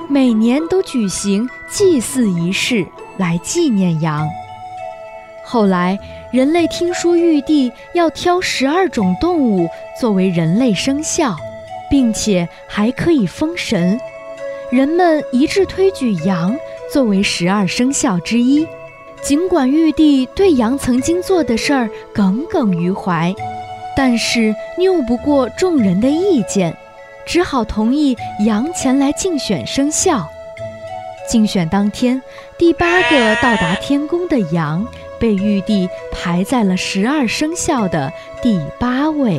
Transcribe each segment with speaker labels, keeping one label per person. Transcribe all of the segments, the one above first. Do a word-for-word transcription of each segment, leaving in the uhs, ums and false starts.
Speaker 1: 每年都举行祭祀仪式来纪念羊。后来人类听说玉帝要挑十二种动物作为人类生肖，并且还可以封神，人们一致推举羊作为十二生肖之一。尽管玉帝对羊曾经做的事儿耿耿于怀，但是拗不过众人的意见，只好同意羊前来竞选生肖。竞选当天，第八个到达天宫的羊被玉帝排在了十二生肖的第八位。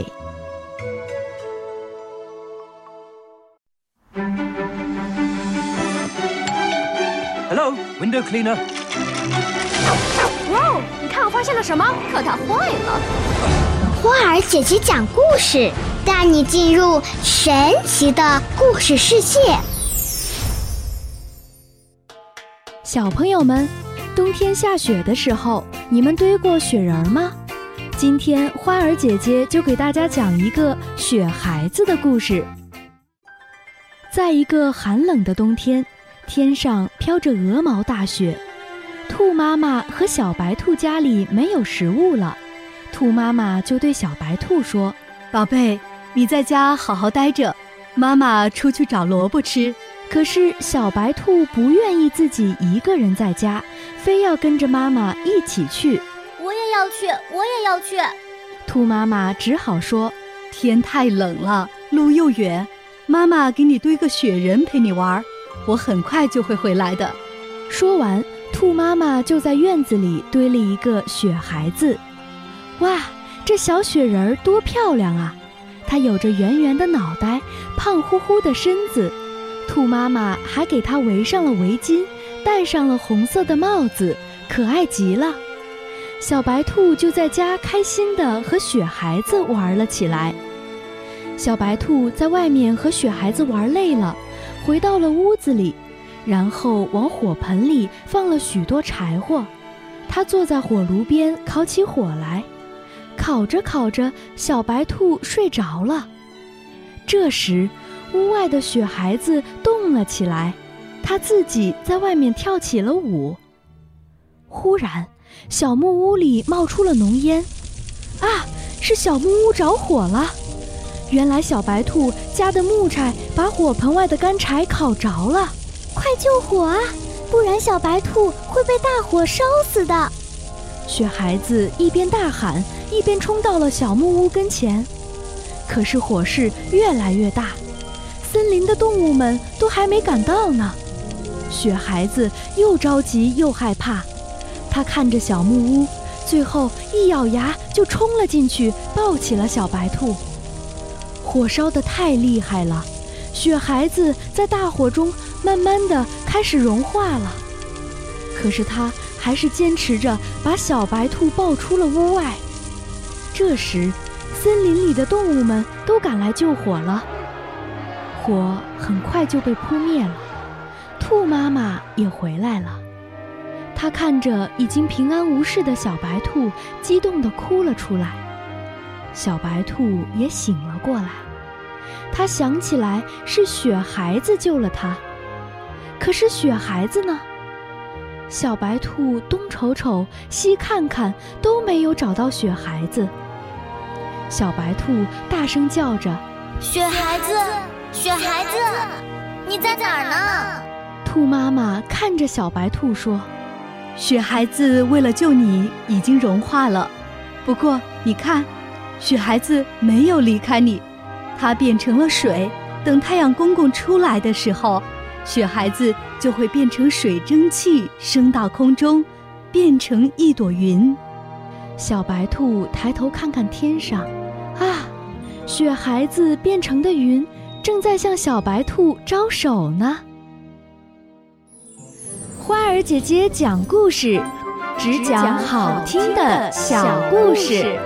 Speaker 2: Hello, window cleaner.
Speaker 3: 哇，你看我发现了什么？可它坏了。
Speaker 4: 花儿姐姐讲故事，带你进入神奇的故事世界。
Speaker 1: 小朋友们，冬天下雪的时候，你们堆过雪人吗？今天花儿姐姐就给大家讲一个雪孩子的故事。在一个寒冷的冬天，天上飘着鹅毛大雪，兔妈妈和小白兔家里没有食物了。兔妈妈就对小白兔说：
Speaker 5: 宝贝，你在家好好待着，妈妈出去找萝卜吃。
Speaker 1: 可是小白兔不愿意自己一个人在家，非要跟着妈妈一起去。
Speaker 6: 我也要去，我也要去。
Speaker 1: 兔妈妈只好说：
Speaker 5: 天太冷了，路又远，妈妈给你堆个雪人陪你玩，我很快就会回来的。
Speaker 1: 说完，兔妈妈就在院子里堆了一个雪孩子。哇，这小雪人儿多漂亮啊！它有着圆圆的脑袋，胖乎乎的身子。兔妈妈还给它围上了围巾，戴上了红色的帽子，可爱极了。小白兔就在家开心地和雪孩子玩了起来。小白兔在外面和雪孩子玩累了，回到了屋子里，然后往火盆里放了许多柴火。它坐在火炉边烤起火来，烤着烤着，小白兔睡着了。这时屋外的雪孩子动了起来，他自己在外面跳起了舞。忽然小木屋里冒出了浓烟，啊，是小木屋着火了。原来小白兔夹的木柴把火盆外的干柴烤着了。
Speaker 4: 快救火啊，不然小白兔会被大火烧死的。
Speaker 1: 雪孩子一边大喊，一边冲到了小木屋跟前。可是火势越来越大，森林的动物们都还没赶到呢。雪孩子又着急又害怕，他看着小木屋，最后一咬牙就冲了进去，抱起了小白兔。火烧得太厉害了，雪孩子在大火中慢慢地开始融化了。可是他还是坚持着把小白兔抱出了屋外。这时森林里的动物们都赶来救火了，火很快就被扑灭了。兔妈妈也回来了，她看着已经平安无事的小白兔，激动地哭了出来。小白兔也醒了过来，她想起来是雪孩子救了她。可是雪孩子呢？小白兔东瞅瞅西看看，都没有找到雪孩子。小白兔大声叫着：
Speaker 6: 雪孩子，雪孩子，你在哪儿呢？
Speaker 1: 兔妈妈看着小白兔说：
Speaker 5: 雪孩子为了救你已经融化了，不过你看，雪孩子没有离开你，它变成了水，等太阳公公出来的时候，雪孩子就会变成水蒸气升到空中，变成一朵云。
Speaker 1: 小白兔抬头看看天上，啊，雪孩子变成的云正在向小白兔招手呢。花儿姐姐讲故事，只讲好听的小故事。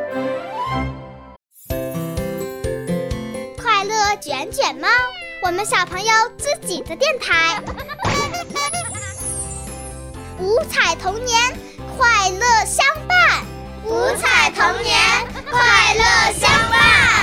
Speaker 4: 快乐卷卷猫，我们小朋友自己的电台。五彩童年，快乐相伴。五彩童年，快乐相伴。